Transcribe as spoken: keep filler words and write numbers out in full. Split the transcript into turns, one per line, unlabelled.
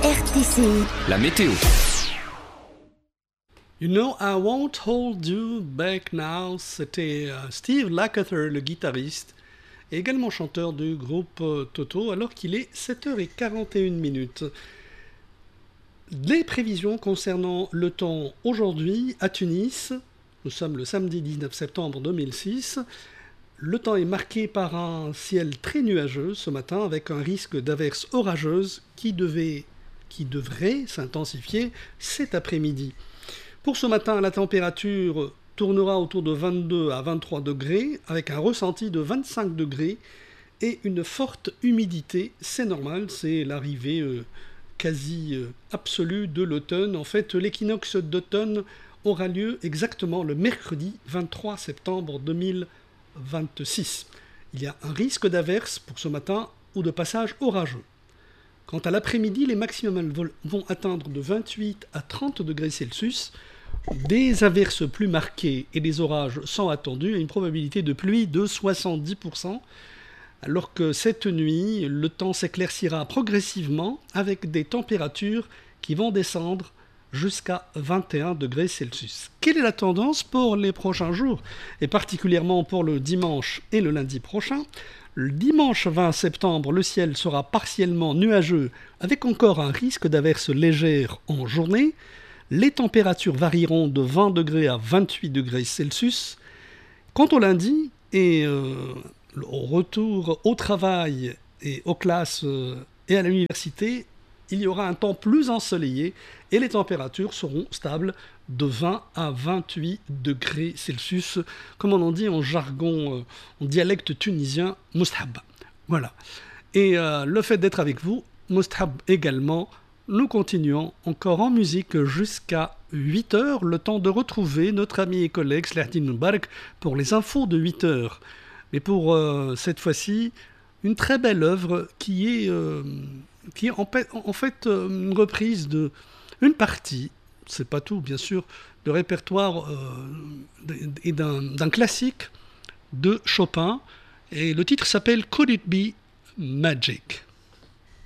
R T C I.
La météo.
You know, I won't hold you back now. C'était euh, Steve Lukather, le guitariste, et également chanteur du groupe euh, Toto, alors qu'il est sept heures quarante et une minutes. Les prévisions concernant le temps aujourd'hui à Tunis, nous sommes le samedi dix-neuf septembre deux mille six. Le temps est marqué par un ciel très nuageux ce matin, avec un risque d'averses orageuses qui, devait, qui devrait s'intensifier cet après-midi. Pour ce matin, la température tournera autour de vingt-deux à vingt-trois degrés, avec un ressenti de vingt-cinq degrés et une forte humidité. C'est normal, c'est l'arrivée euh, quasi euh, absolue de l'automne. En fait, l'équinoxe d'automne aura lieu exactement le mercredi vingt-trois septembre deux mille vingt-six. Il y a un risque d'averse pour ce matin ou de passage orageux. Quant à l'après-midi, les maximums vont atteindre de vingt-huit à trente degrés Celsius. Des averses plus marquées et des orages sont attendus et une probabilité de pluie de soixante-dix pour cent. Alors que cette nuit, le temps s'éclaircira progressivement avec des températures qui vont descendre jusqu'à vingt et un degrés Celsius. Quelle est la tendance pour les prochains jours et particulièrement pour le dimanche et le lundi prochain? Le dimanche vingt septembre, le ciel sera partiellement nuageux avec encore un risque d'averses légères en journée. Les températures varieront de vingt degrés à vingt-huit degrés Celsius. Quant au lundi et euh, au retour au travail et aux classes euh, et à l'université, il y aura un temps plus ensoleillé et les températures seront stables de vingt à vingt-huit degrés Celsius, comme on en dit en jargon, euh, en dialecte tunisien, Moushab. Voilà. Et euh, le fait d'être avec vous, Moushab également. Nous continuons encore en musique jusqu'à huit heures, le temps de retrouver notre ami et collègue Slahdine Moubarak pour les infos de huit heures. Mais pour euh, cette fois-ci, une très belle œuvre qui est, euh, qui est en, en fait euh, une reprise de une partie, c'est pas tout bien sûr, de répertoire euh, et d'un, d'un classique de Chopin. Et le titre s'appelle Could It Be Magic?